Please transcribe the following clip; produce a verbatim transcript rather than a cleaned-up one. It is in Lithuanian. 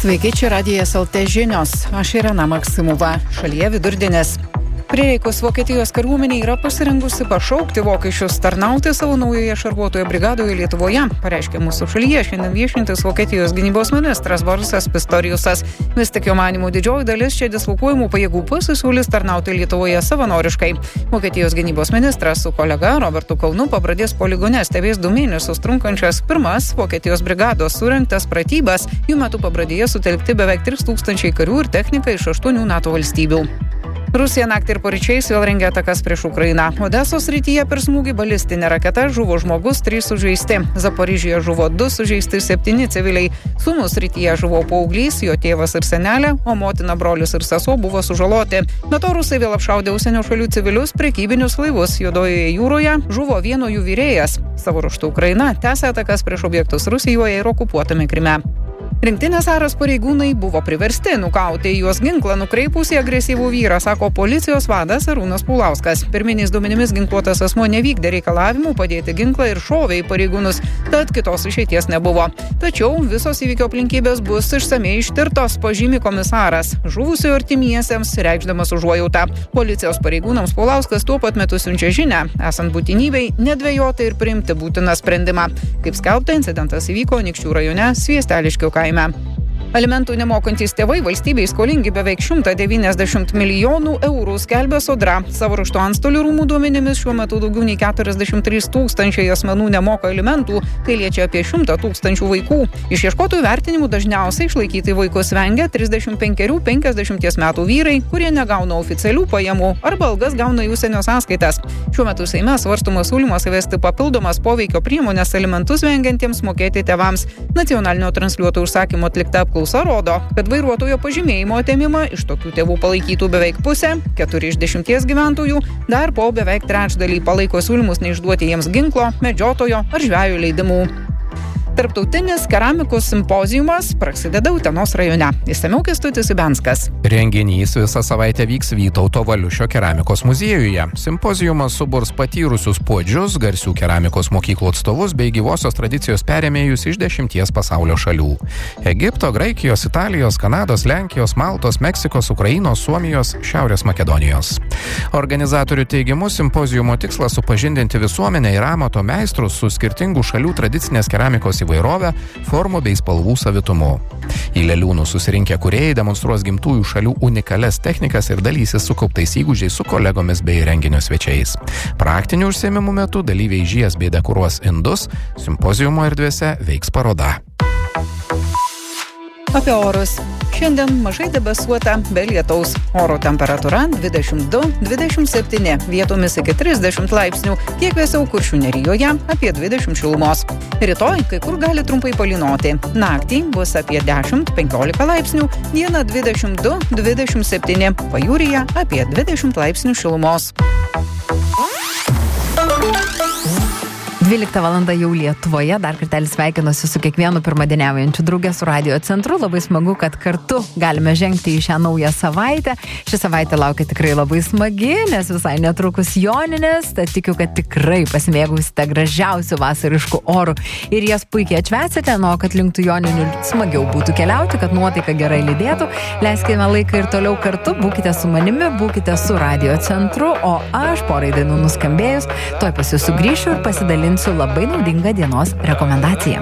Sveiki, čia Radijas L T žinios. Aš Irena Maksimova. Šalyje vidurdienis. Prireikus Vokietijos kariuomenė yra pasirengusi pašaukti vokiečius tarnauti savo naujoje šarvuotoje brigadoje Lietuvoje, pareiškė mūsų šalyje šiandien viešintis Vokietijos gynybos ministras Borisas Pistoriusas. Vis tik jo manymų didžioji dalis čia dislokuojamų pajėgų pasisiūlys tarnauti Lietuvoje savanoriškai. Vokietijos gynybos ministras su kolega Robertu Kaunu pabradės poligone stebės du mėnesius trunkančias pirmas Vokietijos brigados surengtas pratybas. Jų metu pabradėje sutelkti beveik trys tūkstančiai karių ir technika iš aštuonių NATO valstybių. Rusija naktį ir paryčiais vėl rengia atakas prieš Ukrainą. Odesos srityje per smūgį balistinė raketa žuvo žmogus, trys sužeisti. Zaporižėje žuvo du sužeisti, septyni civiliai. Sūnus srityje žuvo paauglys, jo tėvas ir senelė, o motina, brolis ir sesuo buvo sužaloti. Be to rusai vėl apšaudė užsienio šalių civilius prekybinius laivus. Juodojoje jūroje žuvo vieno jų vyrėjas. Savo ruožtu Ukraina tęsia atakas prieš objektus Rusijoje ir okupuotame Kryme. Rinktinės aras pareigūnai buvo priversti nukauti juos ginklą nukreipusį agresyvų vyrą, sako policijos vadas Arūnas Paulauskas. Pirminiais duomenimis ginkluotas asmuo nevykdė reikalavimų padėti ginklą ir šovė į pareigūnus, tad kitos išeities nebuvo. Tačiau visos įvykio aplinkybės bus išsamei ištirtos, pažymi komisaras. Žuvusių artimiesiems reikšdamas užuojautą. Policijos pareigūnams Paulauskas tuo pat metu siunčia žinią, esant būtinybei nedvejoti ir priimti būtiną sprendimą. Kaip skelbta, incidentas įvyko Anykščių rajone Sviesteliškių kaime. Alimentų nemokantys tėvai valstybei skolingi beveik šimtą devyniasdešimt milijonų eurų, skelbia Sodra. Savo ruožtu Antstolių rūmų duomenimis šiuo metu daugiau nei keturiasdešimt trys tūkstančiai asmenų nemoka alimentų, tai liečia apie šimtą tūkstančių vaikų. Išieškotojų vertinimų dažniausiai išlaikyti vaikus vengia trisdešimt penkerių penkiasdešimt metų vyrai, kurie negauna oficialių pajamų arba algas gauna į užsienio sąskaitas. Šiuo metu Seime svarstomas siūlymas įvesti papildomas poveikio priemonės alimentus vengiantiems mokėti tėvams. Nacionalinio transliuotojų užsakymo atlikta apklausa rodo, kad vairuotojo pažymėjimo atėmimą iš tokių tėvų palaikytų beveik pusė, keturi iš dešimties gyventojų, dar po beveik trečdalį palaiko siūlymus neišduoti jiems ginklo, medžiotojo ar žvejo leidimų. Tarptautinis keramikos simpoziumas prasideda Utenos rajone. Išsamiau Kęstutis Ibenskas. Renginys visą savaitę vyks Vytauto Valiušio keramikos muziejuje. Simpoziumas suburs patyrusius puodžius, garsių keramikos mokyklų atstovus bei gyvosios tradicijos perėmėjus iš dešimties pasaulio šalių. Egipto, Graikijos, Italijos, Kanados, Lenkijos, Maltos, Meksikos, Ukrainos, Suomijos, Šiaurės Makedonijos. Organizatorių teigimu, simpoziumo tikslas supažindinti visuomenę ir amato meistrus su skirtingų šalių tradicinės keramikos įvairovę, formų bei spalvų savitumu. Į Leliūnų susirinkę kūrėjai demonstruos gimtųjų šalių unikalias technikas ir dalysis sukauptais įgūdžiais su kolegomis bei renginio svečiais. Praktinių užsiėmimų metu dalyviai žies bei dekoruos indus, simpoziumo erdvėse veiks paroda. Apie orus. Šiandien mažai debesuota, be lietaus. Oro temperatūra dvidešimt du dvidešimt septyni, vietomis iki trisdešimt laipsnių, kiek vėsiau Kuršių nerijoje apie dvidešimt šilumos. Rytoj kai kur gali trumpai palynoti. Naktį bus apie dešimt penkiolika laipsnių, dieną dvidešimt du dvidešimt septyni, pajūryje apie dvidešimt laipsnių šilumos. dvylikta valanda jau Lietuvoje, dar kartelį sveikinuosi su kiekvienu pirmadieniaujančiu drauge su Radio Centru. Labai smagu, kad kartu galime žengti į šią naują savaitę. Ši savaitė laukia tikrai labai smagi, nes visai netrukus Joninės, tad tikiu, kad tikrai pasimėgausite gražiausių vasariškų orų ir jas puikiai atšvęsite, nuo kad link tų Joninių smagiau būtų keliauti, kad nuotaika gerai lydėtų. Leiskime laiką ir toliau kartu, būkite su manimi, būkite su Radio Centru, o aš porai dainų nuskambėjus, tuoj pas jūs sugrįšiu ir pasidalinsiu su labai naudinga dienos rekomendacija.